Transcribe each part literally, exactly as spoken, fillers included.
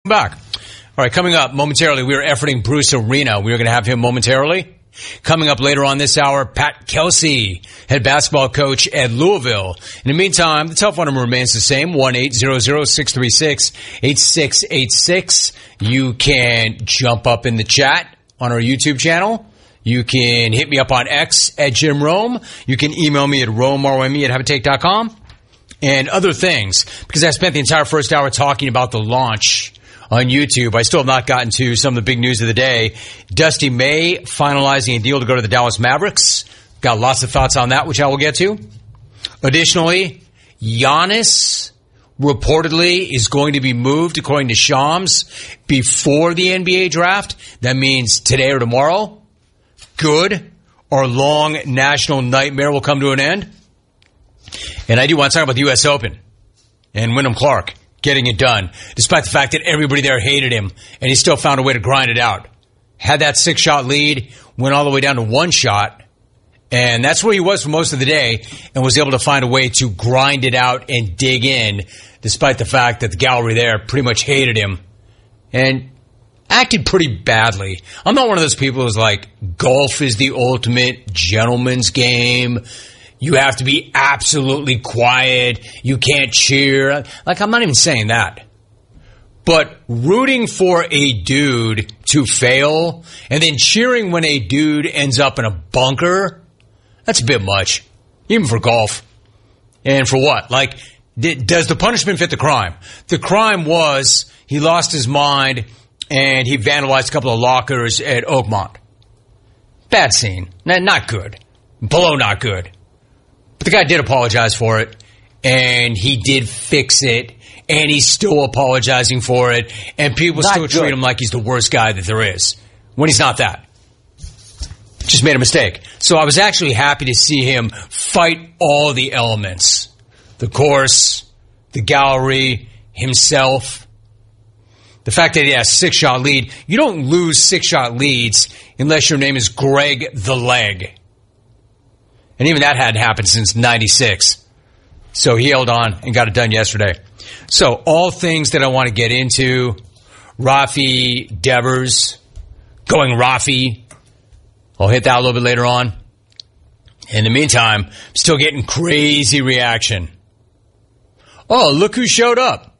Back. All right, coming up momentarily, we are efforting Bruce Arena. We are going to have him momentarily. Coming up later on this hour, Pat Kelsey, head basketball coach at Louisville. In the meantime, the telephone number remains the same, one eight hundred, six three six, eight six eight six. You can jump up in the chat on our YouTube channel. You can hit me up on X at Jim Rome. You can email me at rome, R O M E, at habitate dot com. And other things, because I spent the entire first hour talking about the launch on YouTube. I still have not gotten to some of the big news of the day. Dusty May finalizing a deal to go to the Dallas Mavericks. Got lots of thoughts on that, which I will get to. Additionally, Giannis reportedly is going to be moved, according to Shams, before the N B A draft. That means today or tomorrow. Good. Our long national nightmare will come to an end. And I do want to talk about the U S Open and Wyndham Clark getting it done, despite the fact that everybody there hated him, and he still found a way to grind it out. Had that six-shot lead, went all the way down to one shot, and that's where he was for most of the day, and was able to find a way to grind it out and dig in, despite the fact that the gallery there pretty much hated him and acted pretty badly. I'm not one of those people who's like, golf is the ultimate gentleman's game. You have to be absolutely quiet. You can't cheer. Like, I'm not even saying that. But rooting for a dude to fail and then cheering when a dude ends up in a bunker, that's a bit much. Even for golf. And for what? Like, does the punishment fit the crime? The crime was he lost his mind and he vandalized a couple of lockers at Oakmont. Bad scene. Not good. Below not good. But the guy did apologize for it, and he did fix it, and he's still apologizing for it, and people not still good. treat him like he's the worst guy that there is, when he's not that. Just made a mistake. So I was actually happy to see him fight all the elements. The course, the gallery, himself. The fact that he has a six-shot lead. You don't lose six-shot leads unless your name is Greg the Leg. And even that hadn't happened since ninety-six. So he held on and got it done yesterday. So all things that I want to get into. Rafi Devers going Rafi. I'll hit that a little bit later on. In the meantime, I'm still getting crazy reaction. Oh, look who showed up.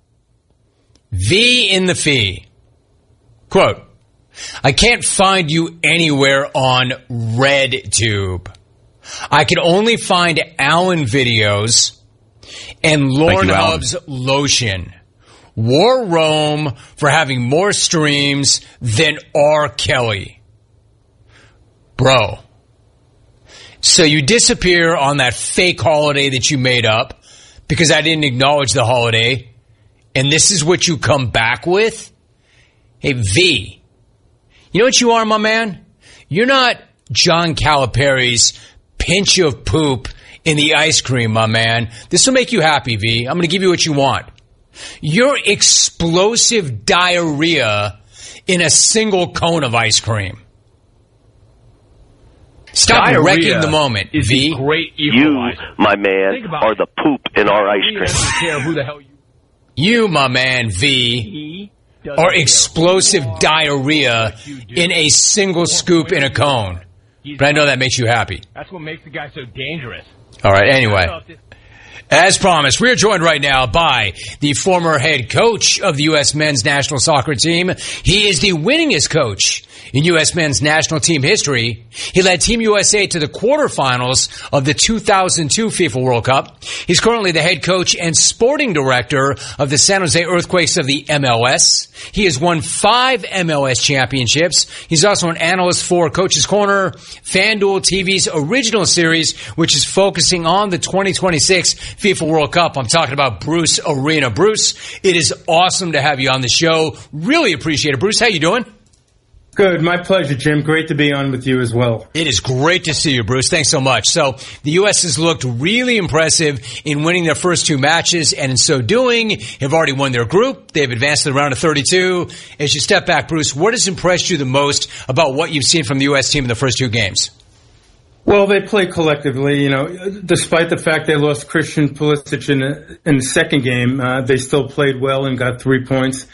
V in the fee. Quote, I can't find you anywhere on RedTube. I can only find Allen videos and Lorne you, Hub's lotion. War Rome for having more streams than R. Kelly. Bro. So you disappear on that fake holiday that you made up because I didn't acknowledge the holiday, and this is what you come back with? Hey, V. You know what you are, my man? You're not John Calipari's pinch of poop in the ice cream, my man. This will make you happy, V. I'm going to give you what you want. You're explosive diarrhea in a single cone of ice cream. Stop diarrhea wrecking the moment, is V. Great you, my man, are the poop in our ice cream. I don't care who the hell you. You, my man, V, are explosive diarrhea in a single scoop in a cone. But I know that makes you happy. That's what makes the guy so dangerous. All right, anyway. As promised, we are joined right now by the former head coach of the U S men's national soccer team. He is the winningest coach in U S men's national team history. He led Team U S A to the quarterfinals of the two thousand two FIFA World Cup. He's currently the head coach and sporting director of the San Jose Earthquakes of the M L S. He has won five M L S championships. He's also an analyst for Coach's Corner, FanDuel T V's original series, which is focusing on the twenty twenty-six FIFA World Cup. I'm talking about Bruce Arena. Bruce, it is awesome to have you on the show. Really appreciate it. Bruce, how you doing? Good. My pleasure, Jim. Great to be on with you as well. It is great to see you, Bruce. Thanks so much. So the U S has looked really impressive in winning their first two matches, and in so doing, have already won their group. They've advanced to the round of thirty-two. As you step back, Bruce, what has impressed you the most about what you've seen from the U S team in the first two games? Well, they play collectively. You know, despite the fact they lost Christian Pulisic in the, in the second game, uh, they still played well and got three points.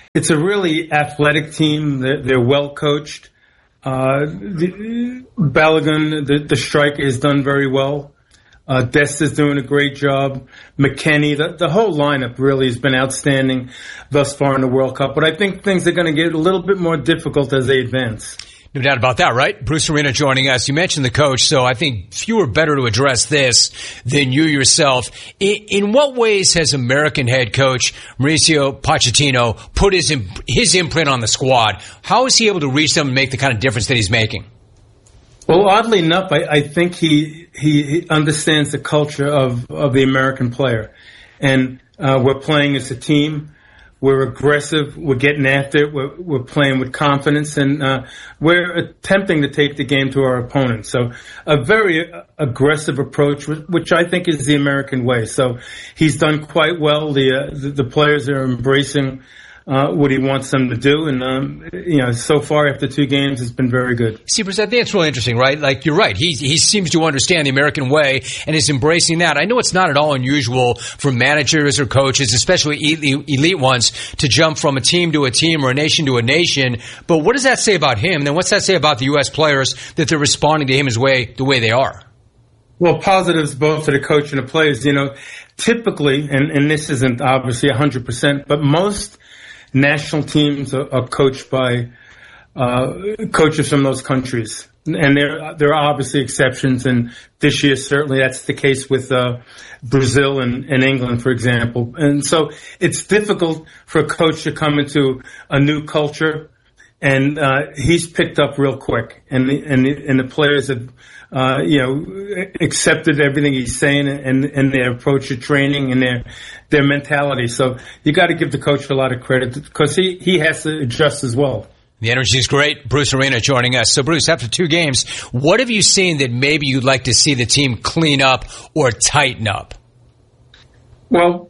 it's a really athletic team. They're, they're well coached. Uh, the, Balogun, the, the striker, has done very well. Uh, Desta's doing a great job. McKennie, the, the whole lineup really has been outstanding thus far in the World Cup. But I think things are going to get a little bit more difficult as they advance. No doubt about that, right? Bruce Arena joining us. You mentioned the coach, so I think few are better to address this than you yourself. In, in what ways has American head coach Mauricio Pochettino put his his imprint on the squad? How is he able to reach them and make the kind of difference that he's making? Well, oddly enough, I, I think he, he he understands the culture of, of the American player. And uh, we're playing as a team. We're aggressive. We're getting after it. We're, we're playing with confidence, and uh, we're attempting to take the game to our opponent. So a very aggressive approach, which I think is the American way. So he's done quite well. The uh, the, the players are embracing Uh, what he wants them to do. And, um, you know, so far after two games, it's been very good. See, Bruce, I think it's really interesting, right? Like, you're right. He, he seems to understand the American way and is embracing that. I know it's not at all unusual for managers or coaches, especially elite ones, to jump from a team to a team or a nation to a nation. But what does that say about him? And then what's that say about the U S players that they're responding to him his way, the way they are? Well, positives both for the coach and the players. You know, typically, and, and this isn't obviously one hundred percent, but most national teams are, are coached by uh, coaches from those countries, and there there are obviously exceptions. And this year, certainly, that's the case with uh, Brazil and, and England, for example. And so, it's difficult for a coach to come into a new culture, and uh, he's picked up real quick, and the, and the, and the players have. Uh, you know, accepted everything he's saying and, and their approach to training and their, their mentality. So you got to give the coach a lot of credit because he, he has to adjust as well. The energy is great. Bruce Arena joining us. So, Bruce, after two games, what have you seen that maybe you'd like to see the team clean up or tighten up? Well,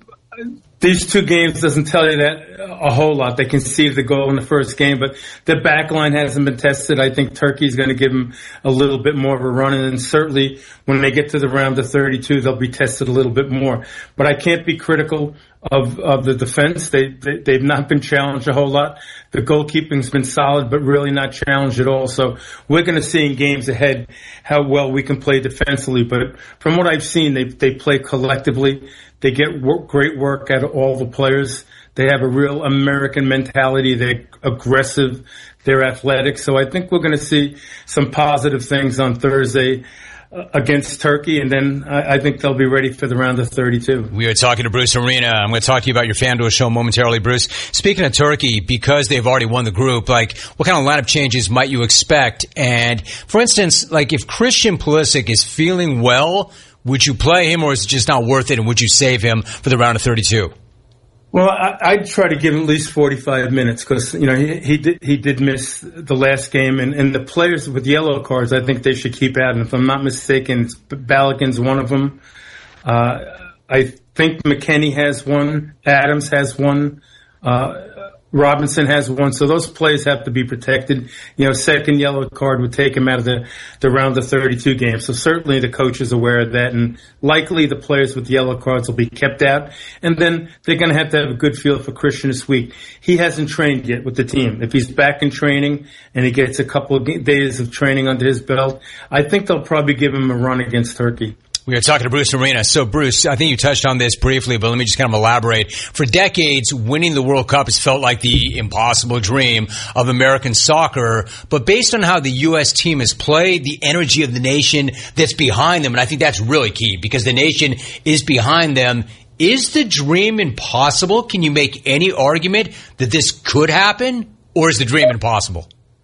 these two games doesn't tell you that a whole lot. They conceded the goal in the first game, but the back line hasn't been tested. I think Turkey's going to give them a little bit more of a run, and certainly when they get to the round of thirty-two, they'll be tested a little bit more. But I can't be critical of of the defense. They, they they've not been challenged a whole lot. The goalkeeping's been solid, but really not challenged at all. So we're going to see in games ahead how well we can play defensively. But from what I've seen, they they play collectively. They get work, great work out of all the players. They have a real American mentality. They're aggressive. They're athletic. So I think we're going to see some positive things on Thursday uh, against Turkey, and then I, I think they'll be ready for the round of thirty-two. We are talking to Bruce Arena. I'm going to talk to you about your FanDuel show momentarily, Bruce. Speaking of Turkey, because they've already won the group, like, what kind of lineup changes might you expect? And, for instance, like, if Christian Pulisic is feeling well, would you play him, or is it just not worth it, and would you save him for the round of thirty-two? Well, I, I'd try to give him at least forty-five minutes because, you know, he, he did he did miss the last game, and, and the players with yellow cards, I think they should keep out. And if I'm not mistaken, Balogun's one of them. Uh, I think McKennie has one. Adams has one. Uh, Robinson has one, so those players have to be protected. You know, second yellow card would take him out of the, the round of thirty-two game. So certainly the coach is aware of that, and likely the players with yellow cards will be kept out. And then they're going to have to have a good feel for Christian this week. He hasn't trained yet with the team. If he's back in training and he gets a couple of days of training under his belt, I think they'll probably give him a run against Turkey. We are talking to Bruce Arena. So, Bruce, I think you touched on this briefly, but let me just kind of elaborate. For decades, winning the World Cup has felt like the impossible dream of American soccer. But based on how the U S team has played, the energy of the nation that's behind them, and I think that's really key because the nation is behind them, is the dream impossible? Can you make any argument that this could happen, or is the dream impossible?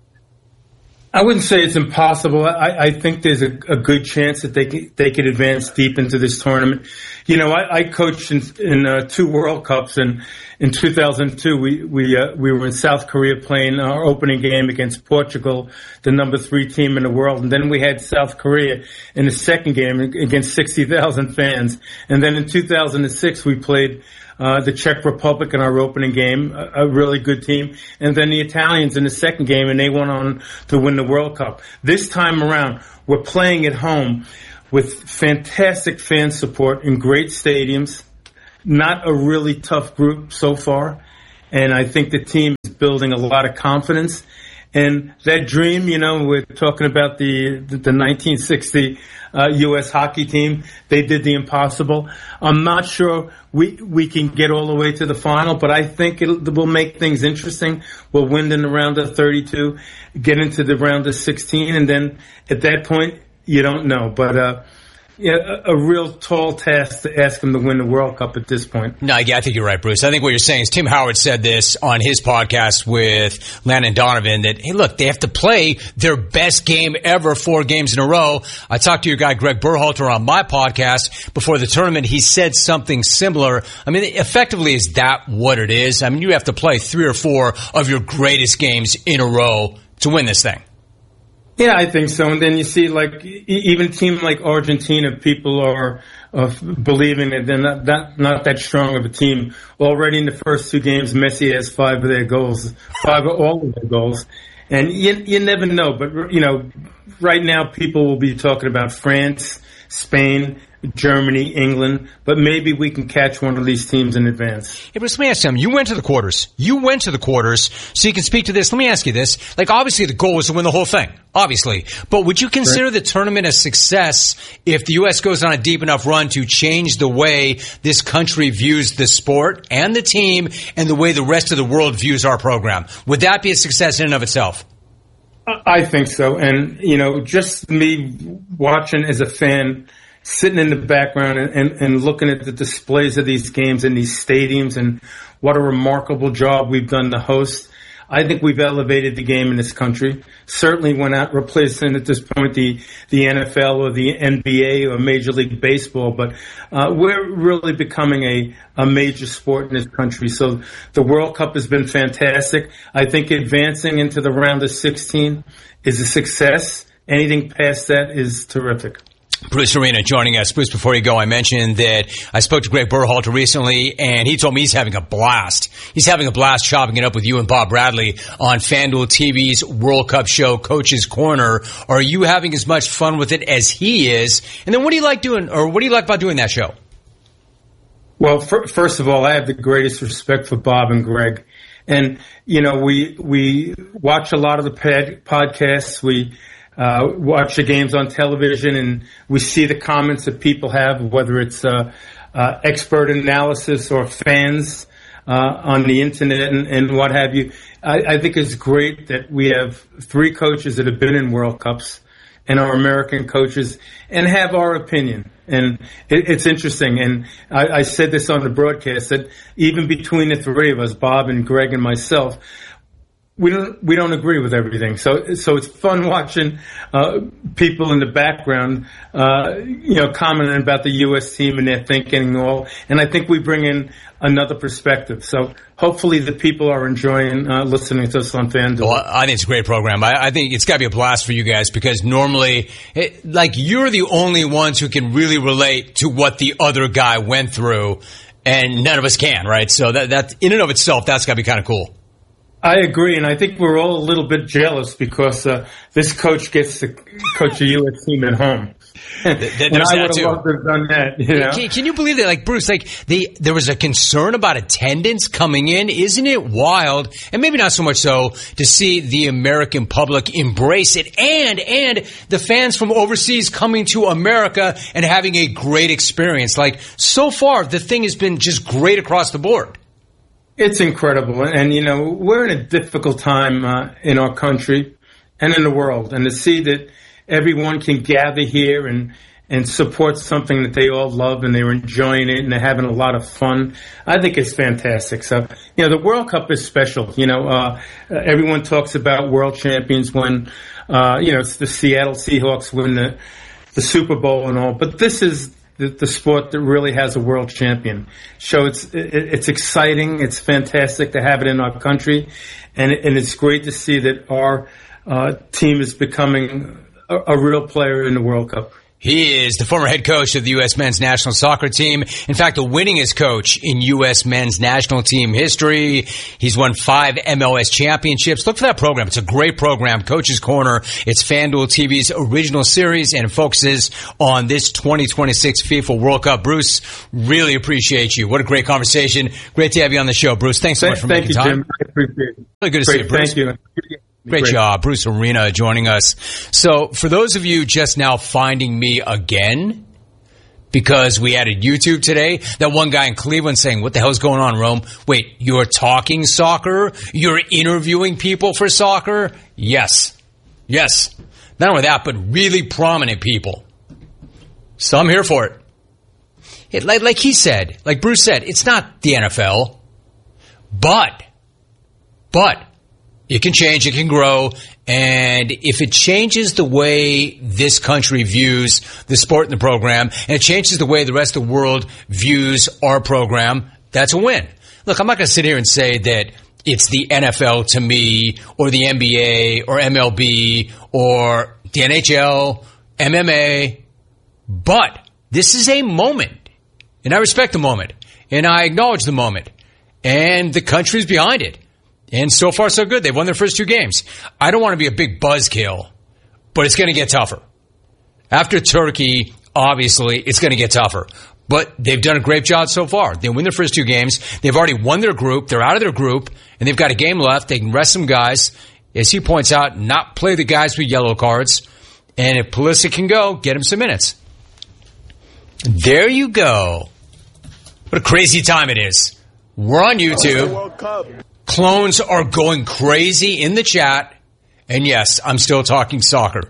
I wouldn't say it's impossible. I, I think there's a, a good chance that they could, they could advance deep into this tournament. You know, I, I coached in, in uh, two World Cups, and in two thousand two we we uh, we were in South Korea playing our opening game against Portugal, the number three team in the world, and then we had South Korea in the second game against sixty thousand fans, and then in two thousand six we played Uh, the Czech Republic in our opening game, a, a really good team. And then the Italians in the second game, and they went on to win the World Cup. This time around, we're playing at home with fantastic fan support in great stadiums, not a really tough group so far. and I think the team is building a lot of confidence. And that dream, you know, we're talking about the the, the nineteen sixty uh, U S hockey team. They did the impossible. I'm not sure we we can get all the way to the final, but I think it will make things interesting. We'll win in the round of thirty-two, get into the round of sixteen, and then at that point, you don't know. But uh, yeah, a, a real tall task to ask them to win the World Cup at this point. No, yeah, I think you're right, Bruce. I think what you're saying is Tim Howard said this on his podcast with Landon Donovan that, hey, look, they have to play their best game ever four games in a row. I talked to your guy, Greg Berhalter, on my podcast before the tournament. He said something similar. I mean, effectively, is that what it is? I mean, you have to play three or four of your greatest games in a row to win this thing. Yeah, I think so. And then you see, like, even a team like Argentina, people are uh, believing that they're not that, not that strong of a team. Already in the first two games, Messi has five of their goals, five of all of their goals. And you, you never know. But, you know, right now people will be talking about France, Spain, Germany, England, but maybe we can catch one of these teams in advance. Hey, Bruce, let me ask you, you went to the quarters. You went to the quarters, so you can speak to this. Let me ask you this. Like, obviously, the goal was to win the whole thing, obviously. But would you consider right. the tournament a success if the U S goes on a deep enough run to change the way this country views the sport and the team and the way the rest of the world views our program? Would that be a success in and of itself? I think so. And, you know, just me watching as a fan, sitting in the background and, and, and looking at the displays of these games in these stadiums and what a remarkable job we've done to host. I think we've elevated the game in this country. Certainly we're not replacing at this point the, the N F L or the N B A or Major League Baseball, but uh, we're really becoming a, a major sport in this country. So the World Cup has been fantastic. I think advancing into the round of sixteen is a success. Anything past that is terrific. Bruce Arena joining us. Bruce, before you go, I mentioned that I spoke to Greg Berhalter recently, and he told me he's having a blast. He's having a blast chopping it up with you and Bob Bradley on FanDuel T V's World Cup show, Coach's Corner. Are you having as much fun with it as he is? And then what do you like doing, or what do you like about doing that show? Well, for, first of all, I have the greatest respect for Bob and Greg. And, you know, we we watch a lot of the pod, podcasts. We Uh, watch the games on television, and we see the comments that people have, whether it's uh, uh, expert analysis or fans uh, on the internet and, and what have you. I, I think it's great that we have three coaches that have been in World Cups and are American coaches and have our opinion. And it, it's interesting. And I, I said this on the broadcast that even between the three of us, Bob and Greg and myself, We don't we don't agree with everything, so so it's fun watching uh, people in the background, uh, you know, commenting about the U S team and their thinking and all. And I think we bring in another perspective. So hopefully the people are enjoying uh, listening to us on FanDuel. Well, I think it's a great program. I, I think it's got to be a blast for you guys because normally, it, like, you're the only ones who can really relate to what the other guy went through, and none of us can, right? So that that in and of itself, that's got to be kind of cool. I agree, and I think we're all a little bit jealous because uh, this coach gets to coach a U S team at home. and I would have loved to have done that. You know? can, can you believe that? Like, Bruce, like they, there was a concern about attendance coming in. Isn't it wild? And maybe not so much so to see the American public embrace it, and and the fans from overseas coming to America and having a great experience. Like, so far, the thing has been just great across the board. It's incredible. And, you know, we're in a difficult time uh, in our country and in the world. And to see that everyone can gather here and, and support something that they all love and they're enjoying it and they're having a lot of fun, I think it's fantastic. So, you know, the World Cup is special. You know, uh, everyone talks about world champions when, uh, you know, it's the Seattle Seahawks win the, the Super Bowl and all. But this is The, the sport that really has a world champion. So it's it, it's exciting. It's fantastic to have it in our country, and and it's great to see that our uh, team is becoming a, a real player in the World Cup. He is the former head coach of the U S men's national soccer team. In fact, the winningest coach in U S men's national team history. He's won five M L S championships. Look for that program. It's a great program. Coach's Corner. It's FanDuel T V's original series, and it focuses on this twenty twenty-six FIFA World Cup. Bruce, really appreciate you. What a great conversation. Great to have you on the show, Bruce. Thanks so much for Thank making you, time. Jim. I appreciate it. Really good to Great, see you, Bruce. Thank you. Great, Great job. Bruce Arena joining us. So for those of you just now finding me again, because we added YouTube today, that one guy in Cleveland saying, what the hell's going on, Rome? Wait, you're talking soccer? You're interviewing people for soccer? Yes. Yes. Not only that, but really prominent people. So I'm here for it. it like, like he said, like Bruce said, it's not the N F L, but, but, it can change, it can grow, and if it changes the way this country views the sport and the program, and it changes the way the rest of the world views our program, that's a win. Look, I'm not going to sit here and say that it's the N F L to me, or the N B A, or M L B, or the N H L, M M A, but this is a moment, and I respect the moment, and I acknowledge the moment, and the country's behind it. And so far, so good. They've won their first two games. I don't want to be a big buzzkill, but it's going to get tougher. After Turkey, obviously, it's going to get tougher. But they've done a great job so far. They win their first two games. They've already won their group. They're out of their group, and they've got a game left. They can rest some guys, as he points out, not play the guys with yellow cards. And if Pulisic can go, get him some minutes. There you go. What a crazy time it is. We're on YouTube. Clones are going crazy in the chat. And yes, I'm still talking soccer.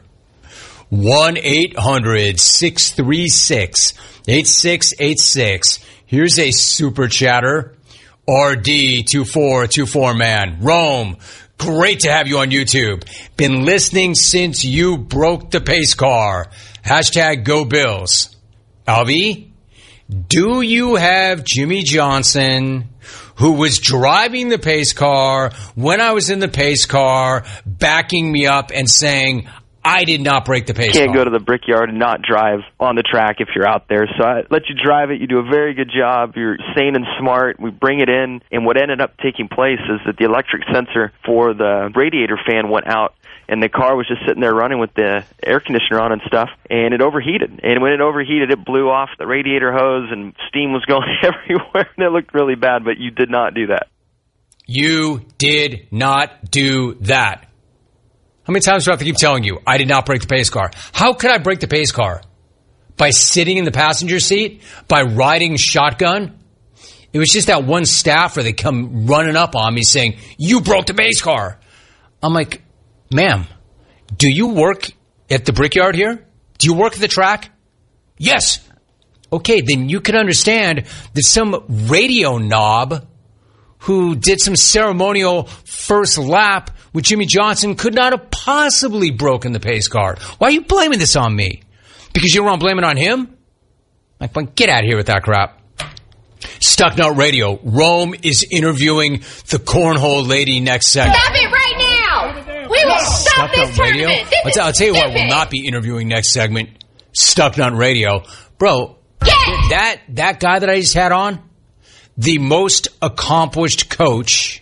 one eight hundred six three six eight six eight six. Here's a super chatter. R D two four two four man. Rome, great to have you on YouTube. Been listening since you broke the pace car. Hashtag go Bills. Alvi, do you have Jimmy Johnson, who was driving the pace car when I was in the pace car, backing me up and saying, I did not break the pace car? You can't go to the Brickyard and not drive on the track if you're out there. So I let you drive it. You do a very good job. You're sane and smart. We bring it in. And what ended up taking place is that the electric sensor for the radiator fan went out. And the car was just sitting there running with the air conditioner on and stuff, and it overheated. And when it overheated, it blew off the radiator hose, and steam was going everywhere, and it looked really bad, but you did not do that. You did not do that. How many times do I have to keep telling you, I did not break the pace car? How could I break the pace car? By sitting in the passenger seat? By riding shotgun? It was just that one staffer that come running up on me saying, you broke the pace car. I'm like, ma'am, do you work at the Brickyard here? Do you work at the track? Yes. Okay, then you can understand that some radio knob who did some ceremonial first lap with Jimmy Johnson could not have possibly broken the pace car. Why are you blaming this on me? Because you want to blame it on him? Like, get out of here with that crap. Stucknut Radio. Rome is interviewing the cornhole lady next segment. Stop it right now! We will stop Stucknut this Radio. tournament. This I'll, t- I'll tell you what, stupid. we'll not be interviewing next segment. Stucknut Radio, bro. Yeah. That that guy that I just had on, the most accomplished coach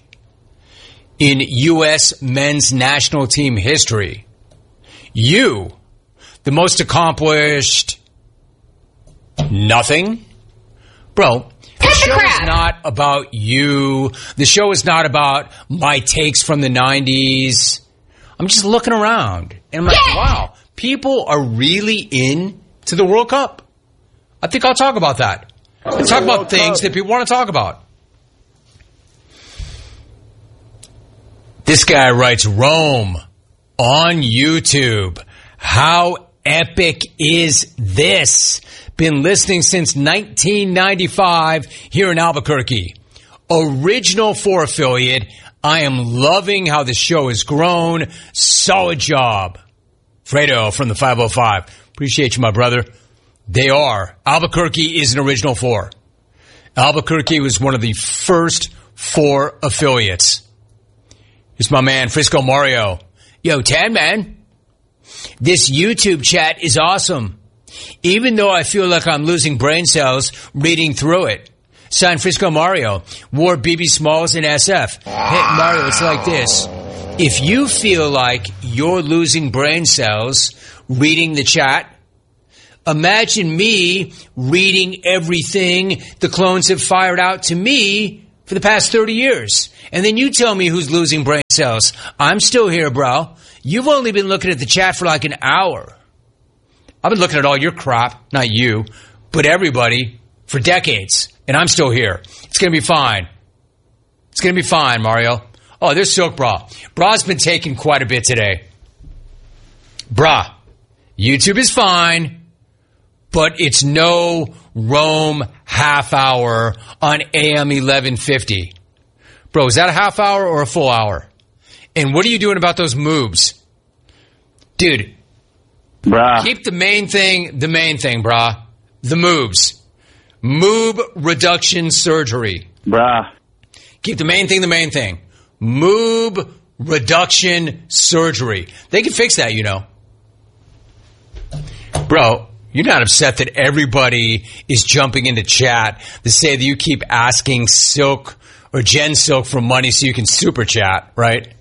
in U S men's national team history. You, the most accomplished nothing, bro. The show is not about you. The show is not about my takes from the nineties. I'm just looking around, and I'm like, yeah. wow, people are really into the World Cup. I think I'll talk about that. I'll talk about things that people want to talk about. This guy writes, Rome on YouTube. How epic is this? Been listening since nineteen ninety-five here in Albuquerque. Original four affiliate. I am loving how the show has grown. Solid job. Fredo from the five oh five. Appreciate you, my brother. They are. Albuquerque is an original four. Albuquerque was one of the first four affiliates. Here's my man, Frisco Mario. Yo, Tad, man. This YouTube chat is awesome. even though I feel like I'm losing brain cells reading through it. San Francisco Mario, War B B Smalls and S F. Hey, Mario, it's like this. If you feel like you're losing brain cells reading the chat, imagine me reading everything the clones have fired out to me for the past thirty years. And then you tell me who's losing brain cells. I'm still here, bro. You've only been looking at the chat for like an hour. I've been looking at all your crap, not you, but everybody, for decades. And I'm still here. It's going to be fine. It's going to be fine, Mario. Oh, there's Silk Bra. Bra's been taking quite a bit today. Bra, YouTube is fine, but it's no Rome half hour on A M eleven fifty. Bro, is that a half hour or a full hour? And what are you doing about those moves? Dude, Brah. Keep the main thing the main thing, brah. The moves. Moob reduction surgery. Brah. Keep the main thing the main thing. Moob reduction surgery. They can fix that, you know. Bro, you're not upset that everybody is jumping into chat to say that you keep asking Silk or Jen Silk for money so you can super chat, right?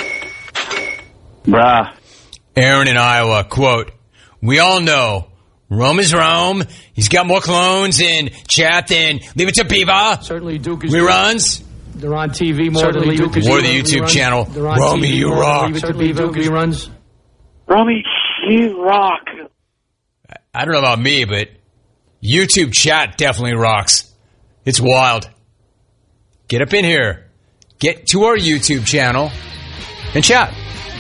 Brah. Aaron in Iowa, quote, we all know Rome is Rome. He's got more clones in chat than Leave It to Beaver. Certainly Duke is reruns. They're on T V more Certainly than Leave It to Beaver. Or the Beaver YouTube reruns. channel. Romy, you rock. Leave It to Beaver reruns. Romy, you rock. I don't know about me, but YouTube chat definitely rocks. It's wild. Get up in here. Get to our YouTube channel and chat.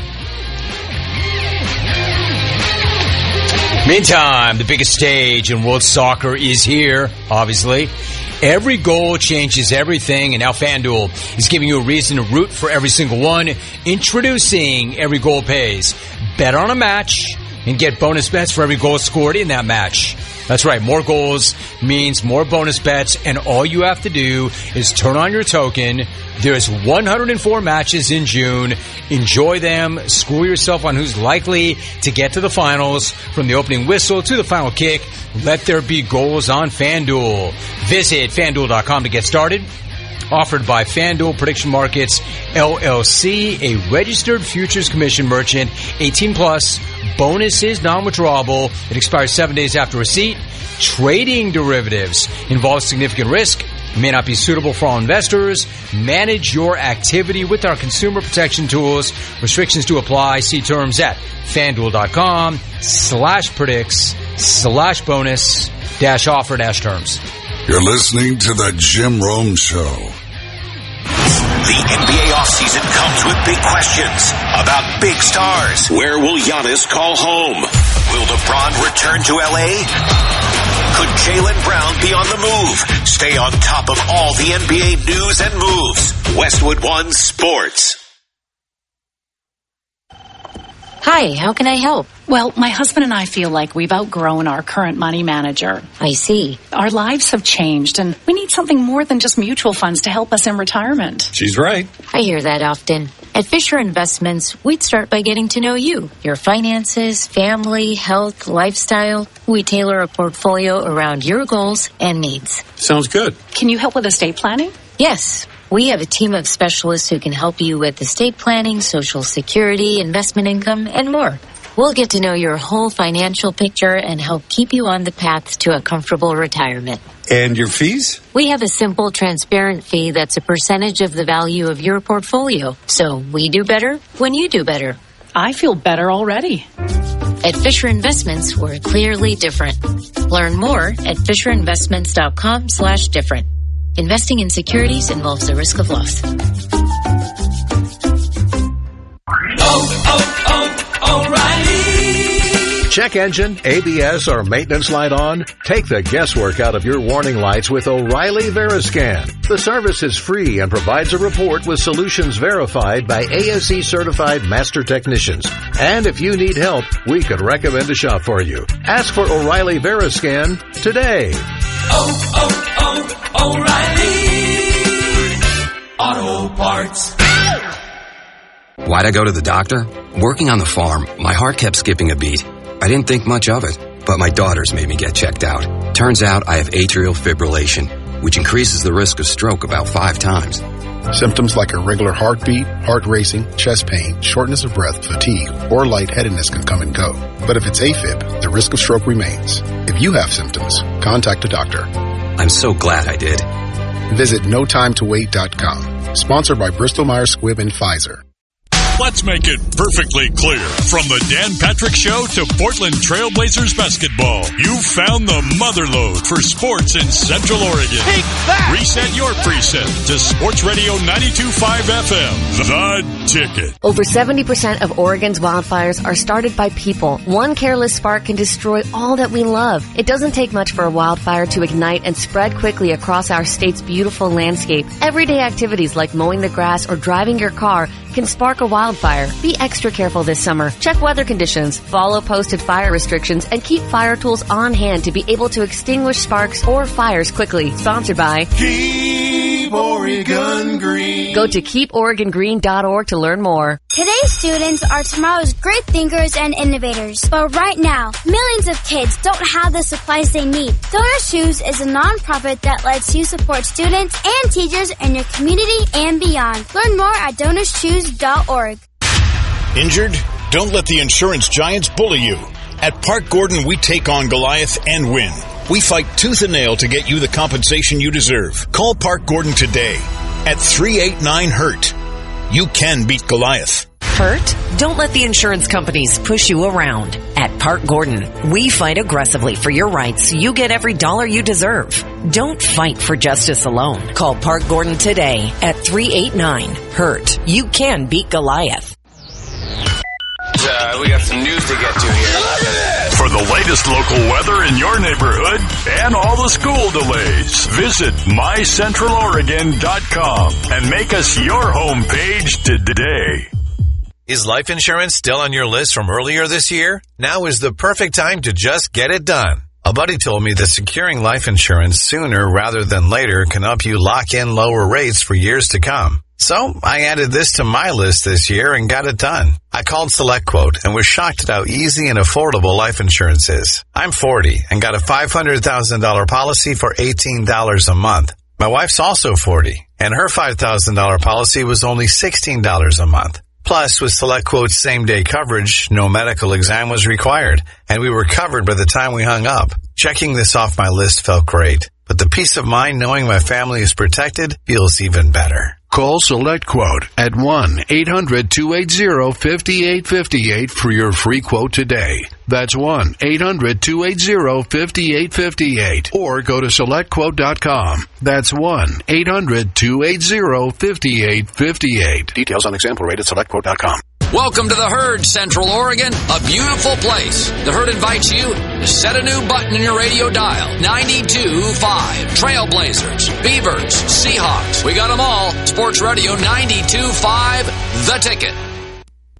Meantime, the biggest stage in world soccer is here, obviously. Every goal changes everything, and now FanDuel is giving you a reason to root for every single one. Introducing Every Goal Pays. Bet on a match and get bonus bets for every goal scored in that match. That's right, more goals means more bonus bets, and all you have to do is turn on your token. There's one hundred four matches in June. Enjoy them. School yourself on who's likely to get to the finals. From the opening whistle to the final kick, let there be goals on FanDuel. Visit FanDuel dot com to get started. Offered by FanDuel Prediction Markets, L L C, a registered futures commission merchant, eighteen plus. Bonus is non-withdrawable. It expires seven days after receipt. Trading derivatives involves significant risk. May not be suitable for all investors. Manage your activity with our consumer protection tools. Restrictions do apply. See terms at FanDuel dot com slash predicts slash bonus dash offer dash terms. You're listening to the Jim Rome Show. The N B A offseason comes with big questions about big stars. Where will Giannis call home? Will LeBron return to L A? Could Jaylen Brown be on the move? Stay on top of all the N B A news and moves. Westwood One Sports. Hi, how can I help? Well, my husband and I feel like we've outgrown our current money manager. I see. Our lives have changed, and we need something more than just mutual funds to help us in retirement. She's right. I hear that often. At Fisher Investments, we'd start by getting to know you, your finances, family, health, lifestyle. We tailor a portfolio around your goals and needs. Sounds good. Can you help with estate planning? Yes. We have a team of specialists who can help you with estate planning, Social Security, investment income, and more. We'll get to know your whole financial picture and help keep you on the path to a comfortable retirement. And your fees? We have a simple, transparent fee that's a percentage of the value of your portfolio. So we do better when you do better. I feel better already. At Fisher Investments, we're clearly different. Learn more at fisher investments dot com slash different. Investing in securities involves the risk of loss. Oh, oh, oh, O'Reilly. Check engine, A B S, or maintenance light on? Take the guesswork out of your warning lights with O'Reilly Veriscan. The service is free and provides a report with solutions verified by A S E certified master technicians. And if you need help, we could recommend a shop for you. Ask for O'Reilly Veriscan today. Oh, oh, oh, O'Reilly Auto Parts. Why'd I go to the doctor? Working on the farm, my heart kept skipping a beat. I didn't think much of it. but my daughters made me get checked out. Turns out I have atrial fibrillation, which increases the risk of stroke about five times. Symptoms like irregular heartbeat, heart racing, chest pain, shortness of breath, fatigue, or lightheadedness can come and go. But if it's AFib, the risk of stroke remains. If you have symptoms, contact a doctor. I'm so glad I did. Visit no time to wait dot com. Sponsored by Bristol Myers Squibb and Pfizer. Let's make it perfectly clear. From the Dan Patrick Show to Portland Trailblazers basketball, you've found the motherlode for sports in Central Oregon. Take that! Reset your preset to Sports Radio ninety-two point five F M, The Ticket. Over seventy percent of Oregon's wildfires are started by people. One careless spark can destroy all that we love. It doesn't take much for a wildfire to ignite and spread quickly across our state's beautiful landscape. Everyday activities like mowing the grass or driving your car can spark a wildfire. Be extra careful this summer. Check weather conditions, follow posted fire restrictions, and keep fire tools on hand to be able to extinguish sparks or fires quickly. Sponsored by Keep Oregon Green. Go to keep oregon green dot org to learn more. Today's students are tomorrow's great thinkers and innovators. But right now, millions of kids don't have the supplies they need. Donor Shoes is a nonprofit that lets you support students and teachers in your community and beyond. Learn more at donor shoes dot org. Injured? Don't let the insurance giants bully you. At Park Gordon, we take on Goliath and win. We fight tooth and nail to get you the compensation you deserve. Call Park Gordon today at three eight nine hurt. You can beat Goliath. Hurt? Don't let the insurance companies push you around. At Park Gordon, we fight aggressively for your rights so you get every dollar you deserve. Don't fight for justice alone. Call Park Gordon today at three eight nine hurt. You can beat Goliath. Uh, we got some news to get to here. For the latest local weather in your neighborhood and all the school delays, visit my central oregon dot com and make us your homepage today. Is life insurance still on your list from earlier this year? Now is the perfect time to just get it done. A buddy told me that securing life insurance sooner rather than later can help you lock in lower rates for years to come. So I added this to my list this year and got it done. I called SelectQuote and was shocked at how easy and affordable life insurance is. I'm forty and got a five hundred thousand dollars policy for eighteen dollars a month. My wife's also forty and her five thousand dollars policy was only sixteen dollars a month. Plus, with SelectQuote's same-day coverage, no medical exam was required, and we were covered by the time we hung up. Checking this off my list felt great, but the peace of mind knowing my family is protected feels even better. Call SelectQuote at one eight hundred two eight zero five eight five eight for your free quote today. That's one eight hundred two eight zero five eight five eight. Or go to select quote dot com. That's one eight hundred two eight zero five eight five eight. Details on example rate at select quote dot com. Welcome to the Herd, Central Oregon, a beautiful place. The Herd invites you to set a new button in your radio dial. ninety-two point five. Trailblazers, Beavers, Seahawks. We got them all. Sports Radio ninety-two point five, The Ticket.